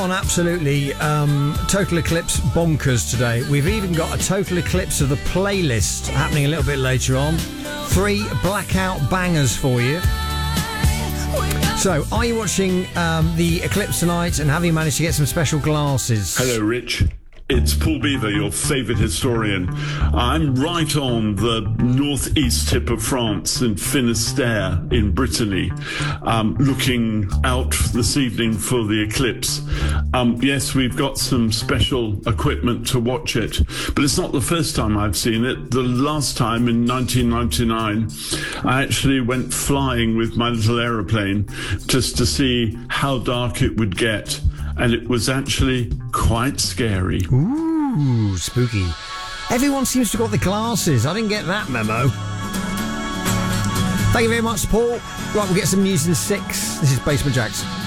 On absolutely total eclipse bonkers today. We've even got a total eclipse of the playlist happening a little bit later on. 3 blackout bangers for you. So, are you watching the eclipse tonight, and have you managed to get some special glasses? Hello, Rich. It's Paul Beaver, your favourite historian. I'm right on the northeast tip of France in Finistère in Brittany, looking out this evening for the eclipse. Yes, we've got some special equipment to watch it, but it's not the first time I've seen it. The last time, in 1999, I actually went flying with my little aeroplane just to see how dark it would get. And it was actually quite scary. Ooh, spooky. Everyone seems to have got the glasses. I didn't get that memo. Thank you very much, Paul. Right, we'll get some news in 6. This is Basement Jaxx.